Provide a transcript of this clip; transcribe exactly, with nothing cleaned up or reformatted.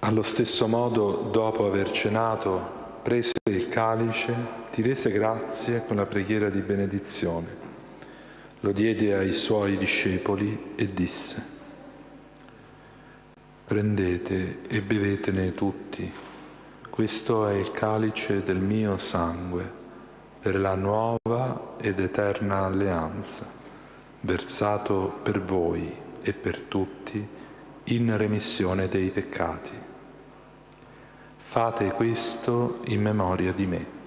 Allo stesso modo, dopo aver cenato, prese il calice, ti rese grazie con la preghiera di benedizione. Lo diede ai suoi discepoli e disse: prendete e bevetene tutti, questo è il calice del mio sangue, per la nuova ed eterna alleanza, versato per voi e per tutti in remissione dei peccati. Fate questo in memoria di me.